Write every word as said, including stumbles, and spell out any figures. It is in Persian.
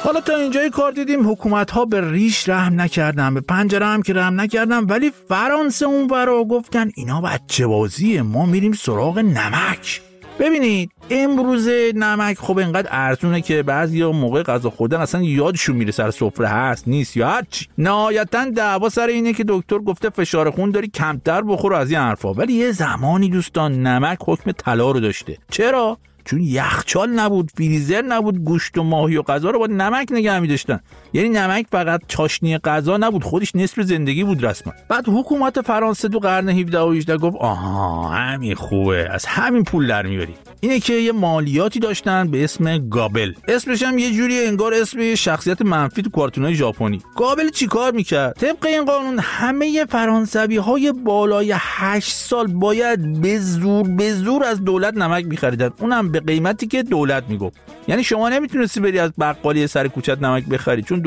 حالا تا اینجای کار دیدیم حکومت ها به ریش رحم نکردن، به پنجره هم که رحم نکردن، ولی فرانسه اون ورا گفتن اینا بچه بازیه، ما میریم سراغ نمک. ببینید امروز نمک خب اینقدر ارزونه که بعضیا موقع غذا خوردن اصلا یادشون میره سر سفره هست نیست یا هرچی. نهایتا دعوا سر اینه که دکتر گفته فشار خون داری کمتر بخور از این حرفا. ولی یه زمانی دوستان نمک حکم طلا رو داشته. چرا؟ چون یخچال نبود، فریزر نبود، گوشت و ماهی و غذا رو با نمک نگه می‌داشتن. یعنی نمک فقط چاشنی غذا نبود، خودش نصف زندگی بود رسما. بعد حکومت فرانسه تو قرن هفدهم و هجدهم گفت آها همین خوبه، از همین پول در میاری. اینه که یه مالیاتی داشتن به اسم گابل. اسمش هم یه جوری انگار اسم یه شخصیت منفی تو کارتونای ژاپنی. گابل چیکار میکرد؟ طبق این قانون همه فرانسوی‌های بالای هشت سال باید به زور به زور از دولت نمک می‌خریدن، اونم به قیمتی که دولت میگفت. یعنی شما نمیتونستی بری از بقالی سر کوچت نمک بخری چون